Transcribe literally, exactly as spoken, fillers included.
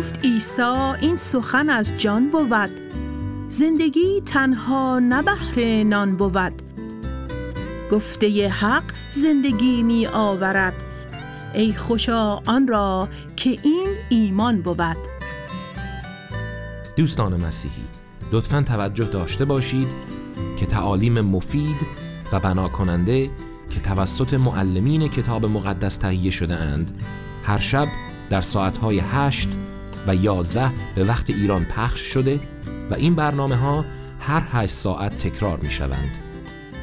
گفت عیسی این سخن از جان بود، زندگی تنها نه بهر نان بود. گفته حق زندگی می آورد، ای خوشا آن را که این ایمان بود. دوستان مسیحی، لطفاً توجه داشته باشید که تعالیم مفید و بنا کننده که توسط معلمین کتاب مقدس تهیه شده اند هر شب در ساعتهای هشت و یازده به وقت ایران پخش شده و این برنامه ها هر هشت ساعت تکرار می شوند.